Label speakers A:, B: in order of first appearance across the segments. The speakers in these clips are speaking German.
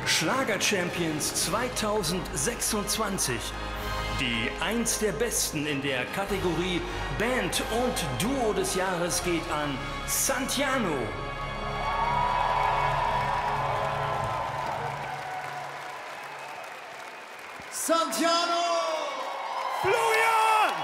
A: Schlager-Champions 2026. Die Eins der Besten in der Kategorie Band und Duo des Jahres geht an Santiano.
B: Santiano!
C: Florian!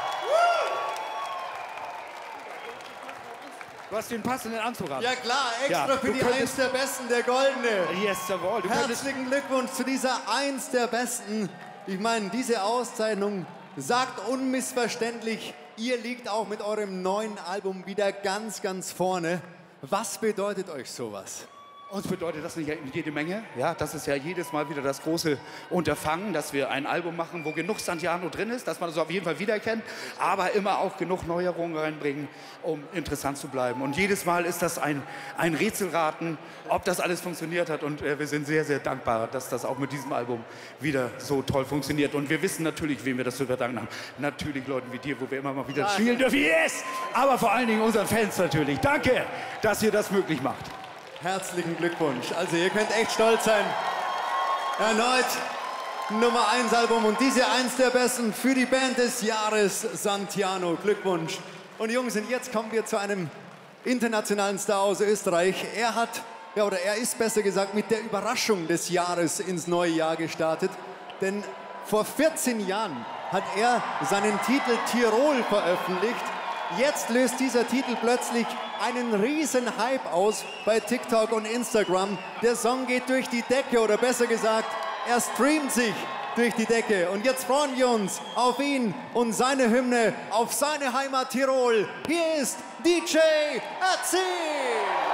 C: Du hast den passenden Anzug an.
B: Ja klar, extra für die Eins der Besten, der Goldene.
C: Yes, jawohl.
B: Herzlichen Glückwunsch zu dieser Eins der Besten. Ich meine, diese Auszeichnung sagt unmissverständlich, ihr liegt auch mit eurem neuen Album wieder ganz, ganz vorne. Was bedeutet euch sowas?
C: Uns bedeutet das nicht jede Menge. Ja, das ist ja jedes Mal wieder das große Unterfangen, dass wir ein Album machen, wo genug Santiano drin ist, dass man das auf jeden Fall wiedererkennt, aber immer auch genug Neuerungen reinbringen, um interessant zu bleiben. Und jedes Mal ist das ein Rätselraten, ob das alles funktioniert hat. Und wir sind sehr, sehr dankbar, dass das auch mit diesem Album wieder so toll funktioniert. Und wir wissen natürlich, wem wir das zu verdanken haben. Natürlich Leuten wie dir, wo wir immer mal wieder spielen dürfen. Yes! Aber vor allen Dingen unseren Fans natürlich. Danke, dass ihr das möglich macht.
B: Herzlichen Glückwunsch. Also ihr könnt echt stolz sein. Erneut Nummer 1 Album und diese Eins der Besten für die Band des Jahres, Santiano. Glückwunsch. Und Jungs, und jetzt kommen wir zu einem internationalen Star aus Österreich. Er ist besser gesagt mit der Überraschung des Jahres ins neue Jahr gestartet. Denn vor 14 Jahren hat er seinen Titel Tirol veröffentlicht. Jetzt löst dieser Titel plötzlich einen riesen Hype aus bei TikTok und Instagram. Der Song geht durch die Decke, oder besser gesagt, er streamt sich durch die Decke. Und jetzt freuen wir uns auf ihn und seine Hymne, auf seine Heimat Tirol. Hier ist DJ Ötzi!